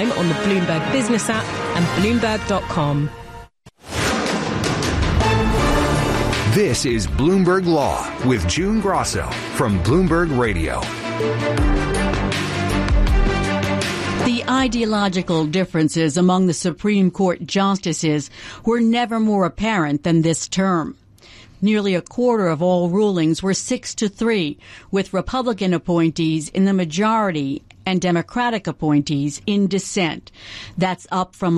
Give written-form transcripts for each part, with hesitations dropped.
anytime on the Bloomberg Business app and Bloomberg.com. This is Bloomberg Law with June Grosso from Bloomberg Radio. The ideological differences among the Supreme Court justices were never more apparent than this term. Nearly a quarter of all rulings were 6-3, with Republican appointees in the majority and Democratic appointees in dissent. That's up from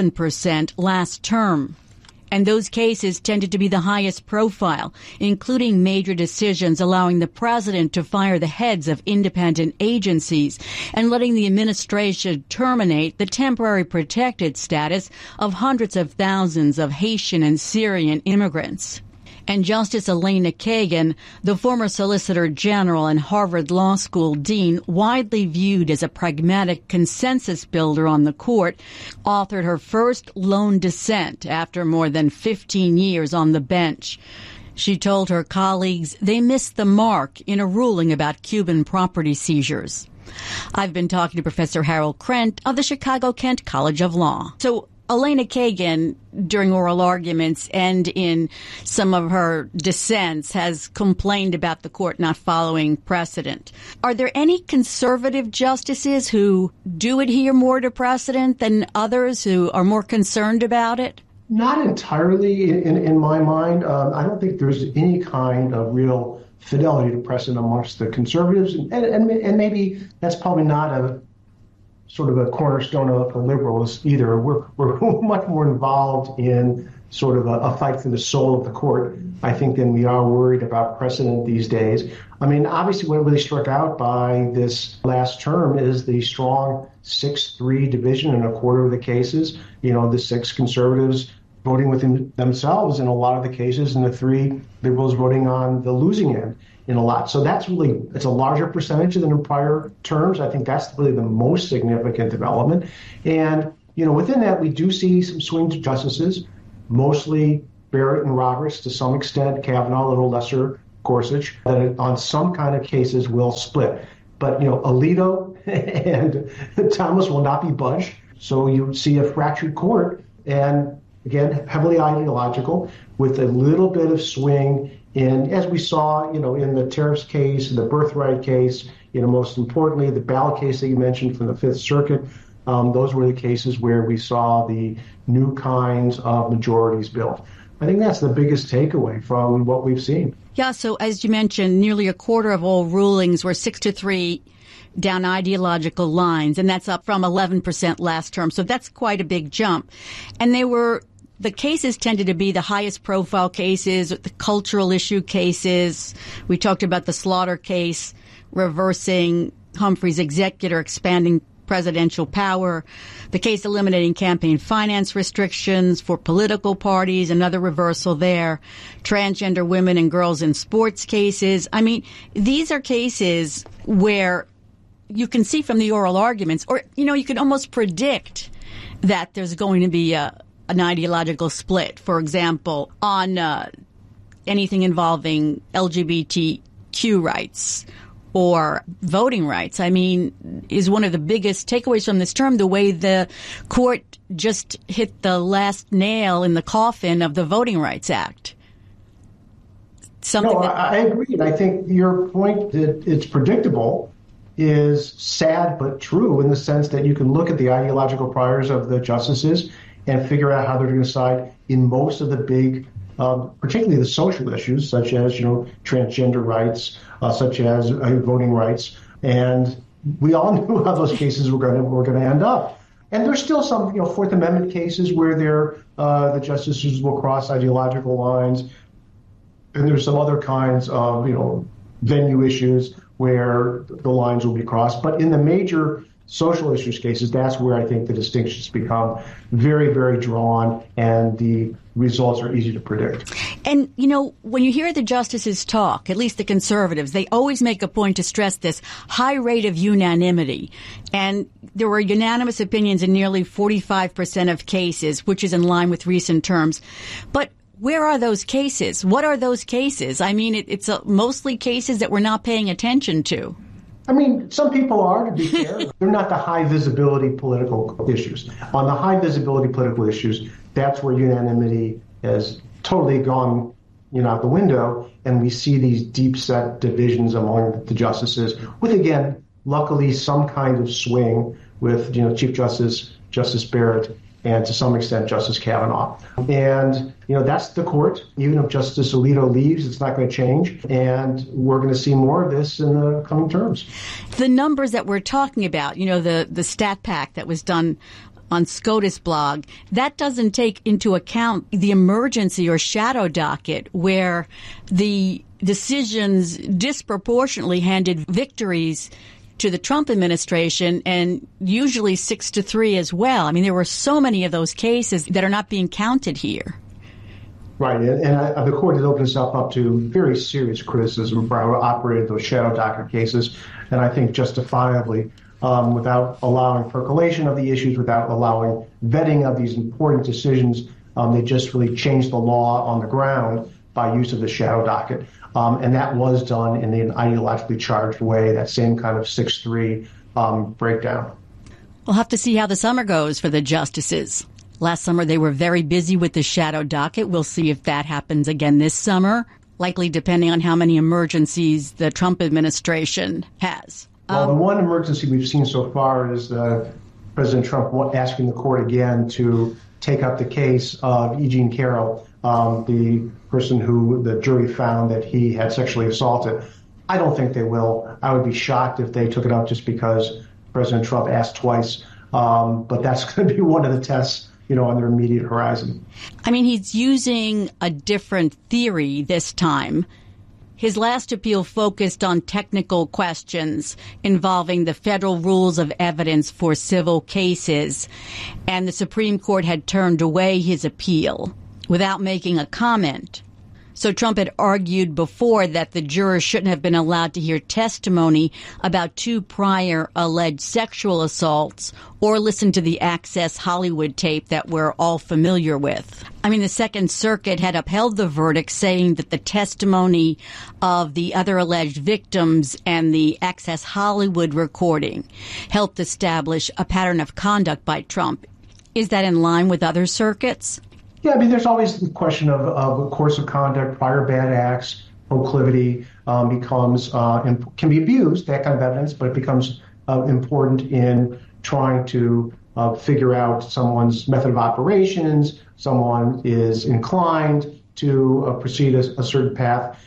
11% last term. And those cases tended to be the highest profile, including major decisions allowing the president to fire the heads of independent agencies and letting the administration terminate the temporary protected status of hundreds of thousands of Haitian and Syrian immigrants. And Justice Elena Kagan, the former Solicitor General and Harvard Law School dean, widely viewed as a pragmatic consensus builder on the court, authored her first lone dissent after more than 15 years on the bench. She told her colleagues they missed the mark in a ruling about Cuban property seizures. I've been talking to Professor Harold Krent of the Chicago-Kent College of Law. So, Elena Kagan, during oral arguments and in some of her dissents, has complained about the court not following precedent. Are there any conservative justices who do adhere more to precedent than others who are more concerned about it? Not entirely in my mind. I don't think there's any kind of real fidelity to precedent amongst the conservatives. And maybe that's probably not a sort of a cornerstone of the liberals either. We're much more involved in sort of a fight for the soul of the court, I think, than we are worried about precedent these days. I mean, obviously, what really struck out by this last term is the strong 6-3 division in a quarter of the cases. You know, the 6 conservatives voting within themselves in a lot of the cases, and the 3 liberals voting on the losing end in a lot. So that's really, it's a larger percentage than in prior terms. I think that's really the most significant development. And, you know, within that, we do see some swing to justices, mostly Barrett and Roberts, to some extent, Kavanaugh, a little lesser Gorsuch, that on some kind of cases will split. But, you know, Alito and Thomas will not be budged. So you see a fractured court, and again, heavily ideological, with a little bit of swing in, as we saw, you know, in the tariffs case, in the birthright case, you know, most importantly, the ballot case that you mentioned from the Fifth Circuit. Those were the cases where we saw the new kinds of majorities built. I think that's the biggest takeaway from what we've seen. Yeah, so as you mentioned, nearly a quarter of all rulings were 6-3 down ideological lines, and that's up from 11% last term. So that's quite a big jump. And the cases tended to be the highest profile cases, the cultural issue cases. We talked about the Slaughter case, reversing Humphrey's executor, expanding presidential power, the case eliminating campaign finance restrictions for political parties, another reversal there, transgender women and girls in sports cases. I mean, these are cases where you can see from the oral arguments, or, you know, you can almost predict that there's going to be an ideological split. For example, on anything involving LGBTQ rights or voting rights. I mean, is one of the biggest takeaways from this term the way the court just hit the last nail in the coffin of the Voting Rights Act. I agree. And I think your point that it's predictable is sad but true, in the sense that you can look at the ideological priors of the justices and figure out how they're going to decide in most of the big, particularly the social issues, such as, you know, transgender rights, such as voting rights. And we all knew how those cases were going to end up. And there's still some, you know, Fourth Amendment cases where the justices will cross ideological lines. And there's some other kinds of, you know, venue issues where the lines will be crossed. But in the major social issues cases, that's where I think the distinctions become very, very drawn, and the results are easy to predict. And, you know, when you hear the justices talk, at least the conservatives, they always make a point to stress this high rate of unanimity. And there were unanimous opinions in nearly 45% of cases, which is in line with recent terms. But where are those cases? What are those cases? I mean, it's mostly cases that we're not paying attention to. I mean, some people are, to be fair. They're not the high visibility political issues. On the high visibility political issues, that's where unanimity has totally gone, out the window, and we see these deep set divisions among the justices, with, again, luckily some kind of swing with, Chief Justice Barrett, and to some extent Justice Kavanaugh. And, that's the court. Even if Justice Alito leaves, it's not going to change. And we're going to see more of this in the coming terms. The numbers that we're talking about, the stat pack that was done on SCOTUS blog, that doesn't take into account the emergency or shadow docket where the decisions disproportionately handed victories to the Trump administration, and usually 6-3 as well. I mean, there were so many of those cases that are not being counted here. Right, and the court has opened itself up to very serious criticism for how it operated those shadow docket cases, and I think justifiably, without allowing percolation of the issues, without allowing vetting of these important decisions. They just really changed the law on the ground by use of the shadow docket. And that was done in an ideologically charged way, that same kind of 6-3 breakdown. We'll have to see how the summer goes for the justices. Last summer, they were very busy with the shadow docket. We'll see if that happens again this summer, likely depending on how many emergencies the Trump administration has. Well, the one emergency we've seen so far is President Trump asking the court again to take up the case of E. Jean Carroll, the person who the jury found that he had sexually assaulted. I don't think they will. I would be shocked if they took it up just because President Trump asked twice. But that's going to be one of the tests, on their immediate horizon. I mean, he's using a different theory this time. His last appeal focused on technical questions involving the federal rules of evidence for civil cases, and the Supreme Court had turned away his appeal without making a comment. So Trump had argued before that the jurors shouldn't have been allowed to hear testimony about 2 prior alleged sexual assaults or listen to the Access Hollywood tape that we're all familiar with. I mean, the Second Circuit had upheld the verdict, saying that the testimony of the other alleged victims and the Access Hollywood recording helped establish a pattern of conduct by Trump. Is that in line with other circuits? Yeah, I mean, there's always the question of a course of conduct, prior bad acts, proclivity becomes can be abused, that kind of evidence, but it becomes important in trying to figure out someone's method of operations, someone is inclined to proceed a certain path.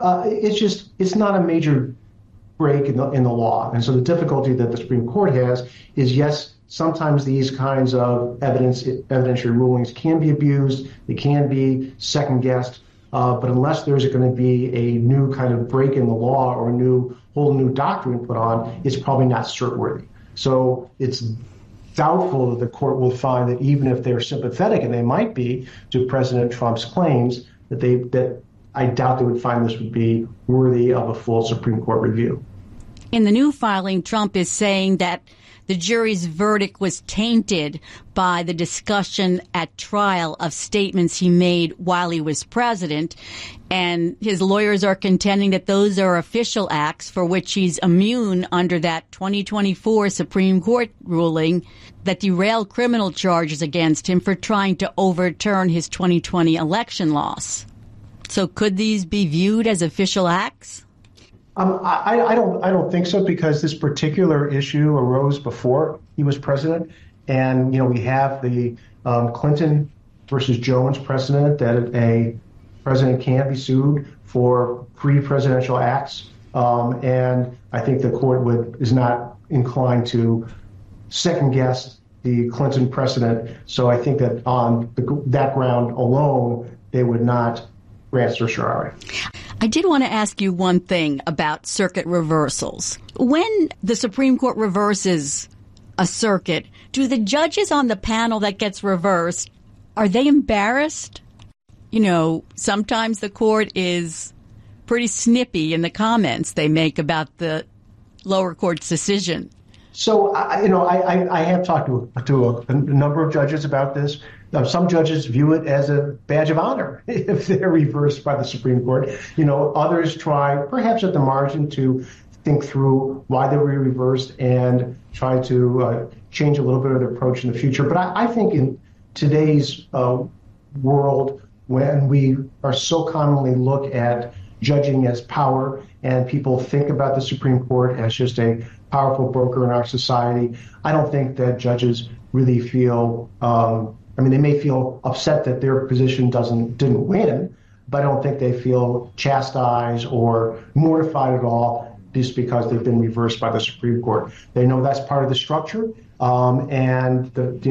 It's not a major break in the law. And so the difficulty that the Supreme Court has is, yes, sometimes these kinds of evidentiary rulings can be abused, they can be second-guessed, but unless there's going to be a new kind of break in the law or a whole new doctrine put on, it's probably not cert-worthy. So it's doubtful that the court will find that even if they're sympathetic, and they might be, to President Trump's claims, that I doubt they would find this would be worthy of a full Supreme Court review. In the new filing, Trump is saying that the jury's verdict was tainted by the discussion at trial of statements he made while he was president. And his lawyers are contending that those are official acts for which he's immune under that 2024 Supreme Court ruling that derailed criminal charges against him for trying to overturn his 2020 election loss. So could these be viewed as official acts? I don't think so, because this particular issue arose before he was president, and we have the Clinton versus Jones precedent that a president can't be sued for pre-presidential acts, and I think the court is not inclined to second guess the Clinton precedent. So I think that on that ground alone, they would not grant certiorari. I did want to ask you one thing about circuit reversals. When the Supreme Court reverses a circuit, do the judges on the panel that gets reversed, are they embarrassed? Sometimes the court is pretty snippy in the comments they make about the lower court's decision. So, I have talked to a number of judges about this. Some judges view it as a badge of honor if they're reversed by the Supreme Court. Others try, perhaps at the margin, to think through why they were reversed and try to change a little bit of their approach in the future. But I think in today's world, when we are so commonly look at judging as power and people think about the Supreme Court as just a powerful broker in our society, I don't think that judges really feel, they may feel upset that their position didn't win, but I don't think they feel chastised or mortified at all just because they've been reversed by the Supreme Court. They know that's part of the structure, and they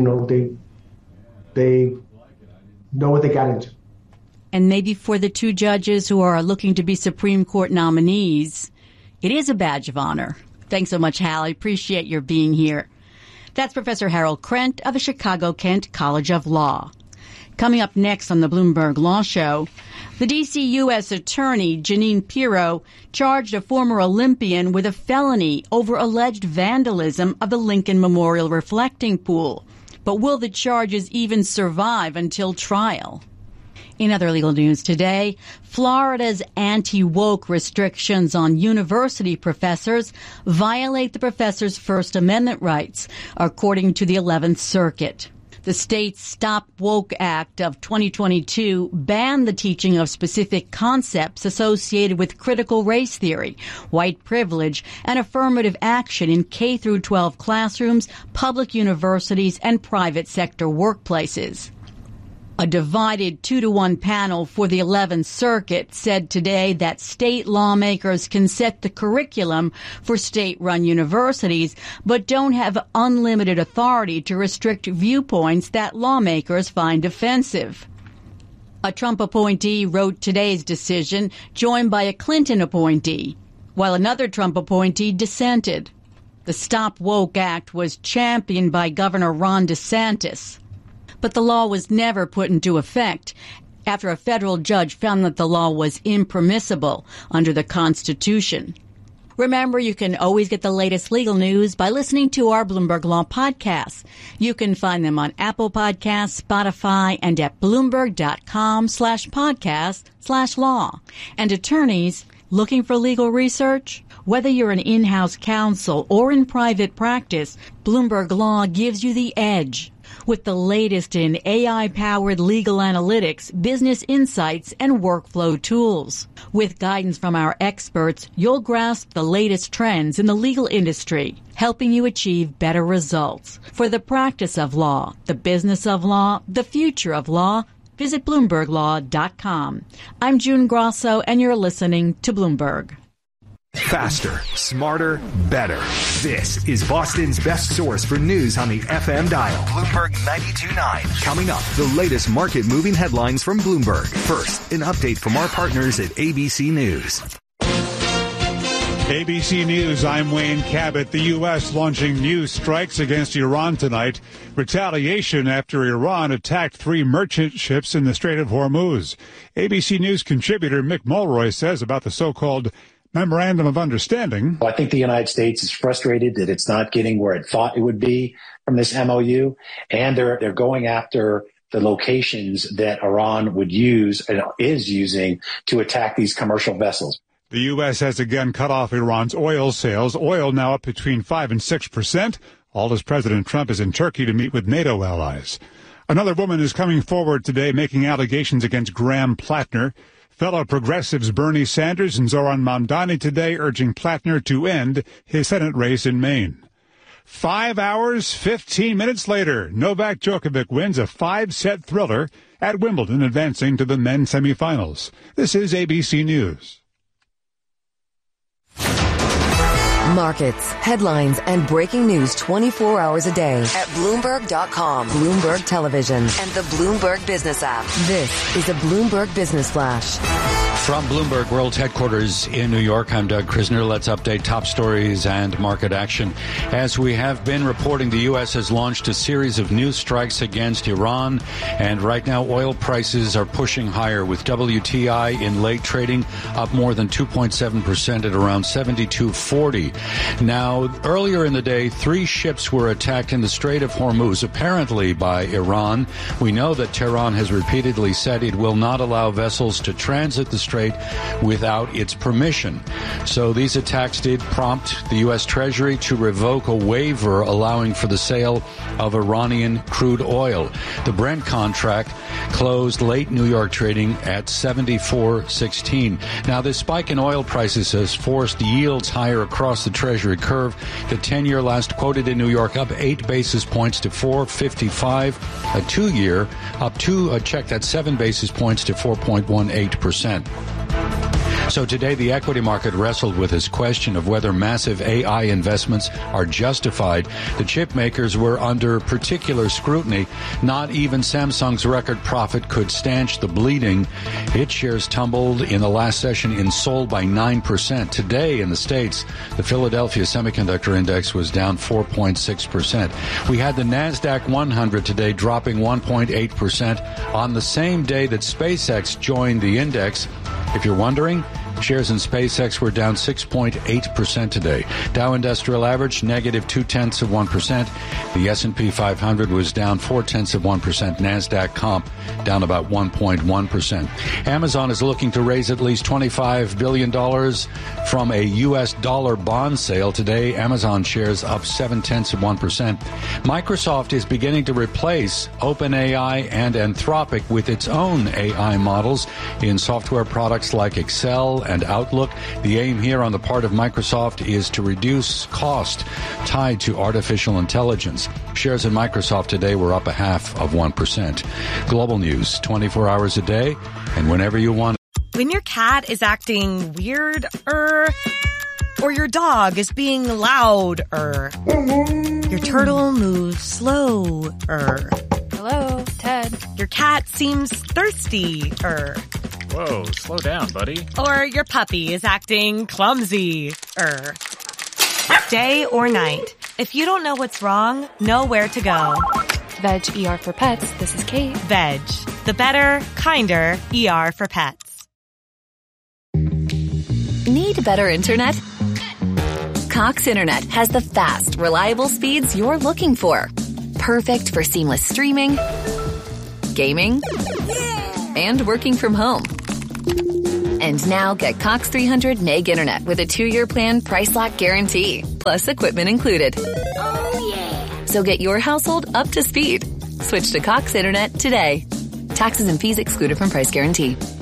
know what they got into. And maybe for the two judges who are looking to be Supreme Court nominees, it is a badge of honor. Thanks so much, Hal. I appreciate your being here. That's Professor Harold Krent of the Chicago-Kent College of Law. Coming up next on the Bloomberg Law Show, the D.C. U.S. Attorney Jeanine Pirro charged a former Olympian with a felony over alleged vandalism of the Lincoln Memorial reflecting pool. But will the charges even survive until trial? In other legal news today, Florida's anti-woke restrictions on university professors violate the professors' First Amendment rights, according to the 11th Circuit. The state's Stop Woke Act of 2022 banned the teaching of specific concepts associated with critical race theory, white privilege, and affirmative action in K-12 classrooms, public universities, and private sector workplaces. A divided 2-to-1 panel for the 11th Circuit said today that state lawmakers can set the curriculum for state-run universities, but don't have unlimited authority to restrict viewpoints that lawmakers find offensive. A Trump appointee wrote today's decision, joined by a Clinton appointee, while another Trump appointee dissented. The Stop Woke Act was championed by Governor Ron DeSantis, but the law was never put into effect after a federal judge found that the law was impermissible under the Constitution. Remember, you can always get the latest legal news by listening to our Bloomberg Law podcasts. You can find them on Apple Podcasts, Spotify, and at Bloomberg.com/podcast/law. And attorneys looking for legal research? Whether you're an in-house counsel or in private practice, Bloomberg Law gives you the edge with the latest in AI-powered legal analytics, business insights, and workflow tools. With guidance from our experts, you'll grasp the latest trends in the legal industry, helping you achieve better results. For the practice of law, the business of law, the future of law, visit BloombergLaw.com. I'm June Grosso, and you're listening to Bloomberg. Faster, smarter, better. This is Boston's best source for news on the FM dial. Bloomberg 92.9. Coming up, the latest market-moving headlines from Bloomberg. First, an update from our partners at ABC News. ABC News, I'm Wayne Cabot. The U.S. launching new strikes against Iran tonight. Retaliation after Iran attacked 3 merchant ships in the Strait of Hormuz. ABC News contributor Mick Mulroy says about the so-called Memorandum of Understanding. I think the United States is frustrated that it's not getting where it thought it would be from this MOU, and they're going after the locations that Iran would use and is using to attack these commercial vessels. The U.S. has again cut off Iran's oil sales, oil now up between 5% and 6%, all as President Trump is in Turkey to meet with NATO allies. Another woman is coming forward today making allegations against Graham Plattner. Fellow progressives Bernie Sanders and Zoran Mamdani today urging Plattner to end his Senate race in Maine. 5 hours, 15 minutes later, Novak Djokovic wins a 5-set thriller at Wimbledon, advancing to the men's semifinals. This is ABC News. Markets, headlines, and breaking news 24 hours a day at Bloomberg.com, Bloomberg Television, and the Bloomberg Business app. This is a Bloomberg Business Flash. From Bloomberg World's headquarters in New York, I'm Doug Krisner. Let's update top stories and market action. As we have been reporting, the U.S. has launched a series of new strikes against Iran, and right now oil prices are pushing higher, with WTI in late trading up more than 2.7% at around $72.40. Now, earlier in the day, 3 ships were attacked in the Strait of Hormuz, apparently by Iran. We know that Tehran has repeatedly said it will not allow vessels to transit the Strait trade without its permission. So these attacks did prompt the U.S. Treasury to revoke a waiver allowing for the sale of Iranian crude oil. The Brent contract closed late New York trading at $74.16. Now, this spike in oil prices has forced yields higher across the Treasury curve. The 10-year last quoted in New York up 8 basis points to 4.55. A 2-year up to check that 7 basis points to 4.18%. So today, the equity market wrestled with this question of whether massive AI investments are justified. The chip makers were under particular scrutiny. Not even Samsung's record profit could stanch the bleeding. Its shares tumbled in the last session in Seoul by 9%. Today in the States, the Philadelphia Semiconductor Index was down 4.6%. We had the NASDAQ 100 today dropping 1.8% on the same day that SpaceX joined the index. If you're wondering, shares in SpaceX were down 6.8% today. Dow Industrial Average negative 0.2%. The S&P 500 was down 0.4%. NASDAQ Comp down about 1.1%. Amazon is looking to raise at least $25 billion from a U.S. dollar bond sale today. Amazon shares up 0.7%. Microsoft is beginning to replace OpenAI and Anthropic with its own AI models in software products like Excel and Outlook. The aim here on the part of Microsoft is to reduce cost tied to artificial intelligence. Shares in Microsoft today were up 0.5%. Global news, 24 hours a day and whenever you want. When your cat is acting weird, or your dog is being loud, your turtle moves slow, Hello, Ted. Your cat seems thirsty, Whoa, slow down, buddy. Or your puppy is acting clumsy, Day or night, if you don't know what's wrong, know where to go. Veg ER for Pets. This is Kate. Veg, the better, kinder ER for pets. Need better internet? Cox Internet has the fast, reliable speeds you're looking for. Perfect for seamless streaming, gaming, and working from home. And now get Cox 300 meg internet with a 2-year plan price lock guarantee, plus equipment included. Oh, yeah. So get your household up to speed. Switch to Cox Internet today. Taxes and fees excluded from price guarantee.